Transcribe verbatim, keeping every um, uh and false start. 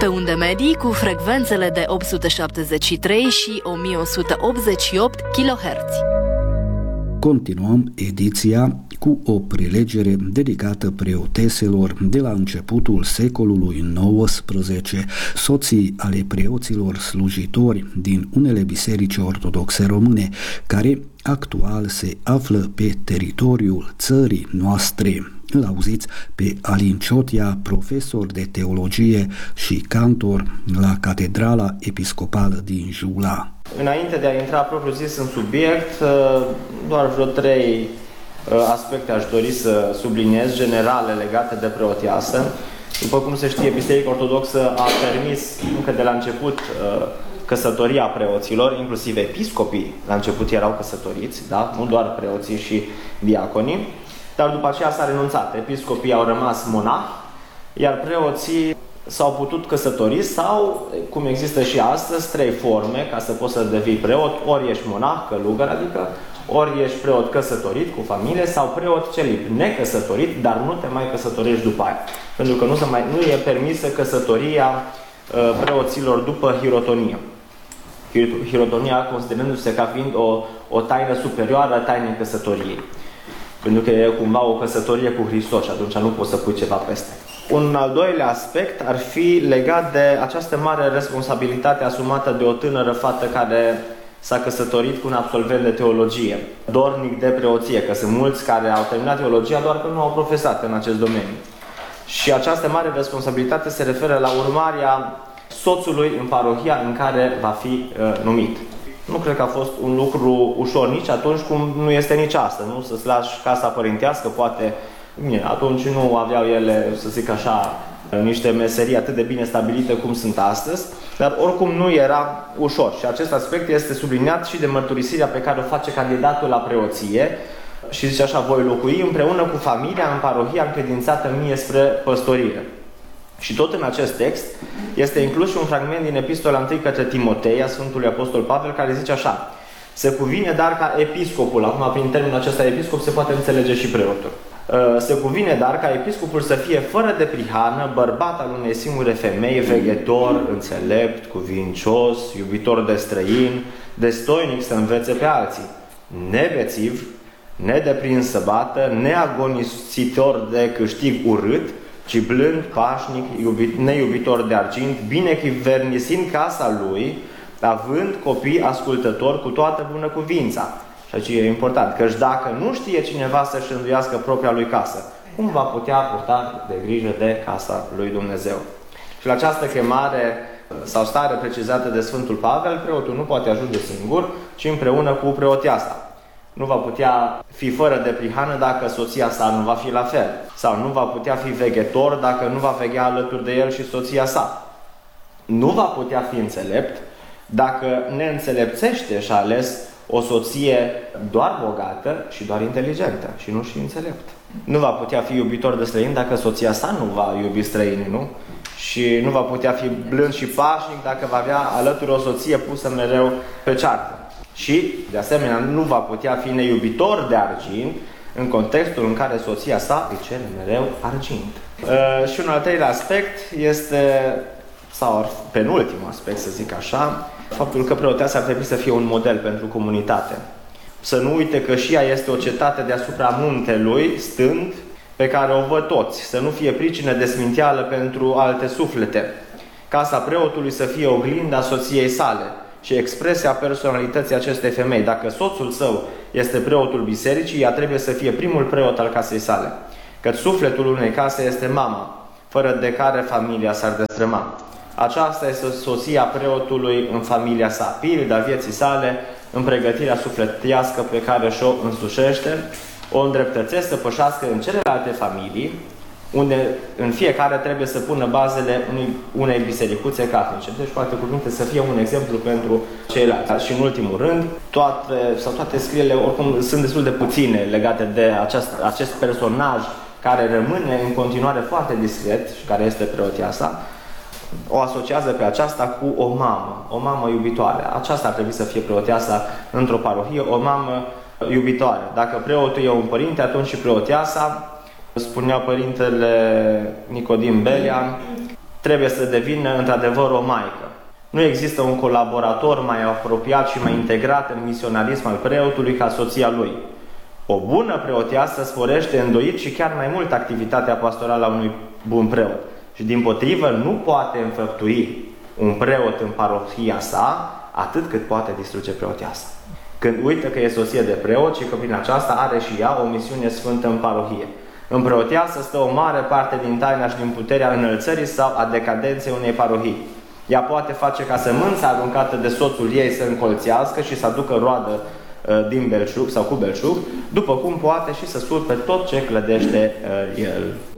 Pe unde medii cu frecvențele de opt sute șaptezeci și trei și o mie o sută optzeci și opt kilohertz. Continuăm ediția cu o prelegere dedicată preoteselor de la începutul secolului nouăsprezece, soții ale preoților slujitori din unele biserici ortodoxe române, care actual se află pe teritoriul țării noastre. Îl auziți pe Alin Ciotia, profesor de teologie și cantor la Catedrala Episcopală din Jula. Înainte de a intra propriu-zis în subiect, doar vreo trei aspecte aș dori să subliniez, generale, legate de preotiasă. După cum se știe, Biserica Ortodoxă a permis încă de la început căsătoria preoților, inclusiv episcopii la început erau căsătoriți, da? Nu doar preoții și diaconii, dar după aceea s-a renunțat. Episcopii au rămas monahi, iar preoții s-au putut căsători sau, cum există și astăzi, trei forme ca să poți să devii preot. Ori ești monah, călugăr, adică, ori ești preot căsătorit cu familie sau preot celib, necăsătorit, dar nu te mai căsătorești după aia. Pentru că nu, se mai, nu e permisă căsătoria uh, preoților după hirotonie. Hirotonia considerându-se ca fiind o, o taină superioară a tainei căsătoriei. Pentru că e cumva o căsătorie cu Hristos și atunci nu poți să pui ceva peste. Un al doilea aspect ar fi legat de această mare responsabilitate asumată de o tânără fată care s-a căsătorit cu un absolvent de teologie, dornic de preoție, că sunt mulți care au terminat teologia doar că nu au profesat în acest domeniu. Și această mare responsabilitate se referă la urmarea soțului în parohia în care va fi uh, numit. Nu cred că a fost un lucru ușor nici atunci cum nu este nici astăzi, nu? Să-ți lași casa părintească, poate, bine, atunci nu aveau ele, să zic așa, niște meserii atât de bine stabilite cum sunt astăzi, dar oricum nu era ușor. Și acest aspect este subliniat și de mărturisirea pe care o face candidatul la preoție și zice așa: voi locui împreună cu familia în parohia încredințată mie spre păstorire. Și tot în acest text este inclus și un fragment din Epistola întâi către Timotei a Sfântului Apostol Pavel, care zice așa: se cuvine dar ca episcopul, acum prin termenul acesta episcop se poate înțelege și preotul, se cuvine dar ca episcopul să fie fără de prihană, bărbat al unei singure femei, veghetor, înțelept, cuvincios, iubitor de străin, destoinic să învețe pe alții, nebețiv, nedeprins să bată, neagonisitor de câștig urât, ci blând, pașnic, iubit, neiubitor de argint, binechivernisind casa lui, având copii ascultători cu toată bunăcuvința. Și aici e important, căci dacă nu știe cineva să-și înduiască propria lui casă, cum va putea purta de grijă de casa lui Dumnezeu? Și la această chemare sau stare precizată de Sfântul Pavel, preotul nu poate ajunge singur, ci împreună cu preoteasa. Nu va putea fi fără de prihană dacă soția sa nu va fi la fel. Sau nu va putea fi veghetor dacă nu va veghea alături de el și soția sa. Nu va putea fi înțelept dacă neînțelepțește și-a ales o soție doar bogată și doar inteligentă și nu și înțelept. Nu va putea fi iubitor de străini dacă soția sa nu va iubi străinii, nu? Și nu va putea fi blând și pașnic dacă va avea alături o soție pusă mereu pe ceartă. Și, de asemenea, nu va putea fi neiubitor de argint în contextul în care soția sa îi cere mereu argint. Uh, și un al treilea aspect este, sau penultimul aspect, să zic așa, faptul că preoteasa ar trebui să fie un model pentru comunitate. Să nu uite că și ea este o cetate deasupra muntelui, stând, pe care o văd toți. Să nu fie pricină de sminteală pentru alte suflete. Casa preotului să fie oglinda soției sale și expresia personalității acestei femei. Dacă soțul său este preotul bisericii, ea trebuie să fie primul preot al casei sale. Căci sufletul unei case este mama, fără de care familia s-ar destrăma. Aceasta este soția preotului în familia sa, pilda vieții sale în pregătirea sufletească pe care și-o însușește, o îndreptățesc să pășească în celelalte familii, unde în fiecare trebuie să pună bazele unei, unei bisericuțe catolice. Deci, cu alte cuvinte, să fie un exemplu pentru ceilalți. Și în ultimul rând, toate, sau toate scrierile, oricum, sunt destul de puține legate de acest, acest personaj care rămâne în continuare foarte discret și care este preoteasa. O asociază pe aceasta cu o mamă, o mamă iubitoare. Aceasta ar trebui să fie preoteasa într-o parohie, o mamă iubitoare. Dacă preotul e un părinte, atunci și preoteasa, spunea părintele Nicodim Belea, trebuie să devină într-adevăr o maică. Nu există un colaborator mai apropiat și mai integrat în misionarism al preotului ca soția lui. O bună preoteasă sporește îndoit și chiar mai mult activitatea pastorală a unui bun preot. Și dimpotrivă nu poate înfăptui un preot în parohia sa atât cât poate distruge preoteasa. Când uită că e soție de preot și că prin aceasta are și ea o misiune sfântă în parohie. În preoteasă stă o mare parte din taina și din puterea înălțării sau a decadenței unei parohii. Ea poate face ca sămânța aruncată de soțul ei să încolțească și să aducă roadă uh, din belșug sau cu belșug, după cum poate și să surpe tot ce clădește uh, el.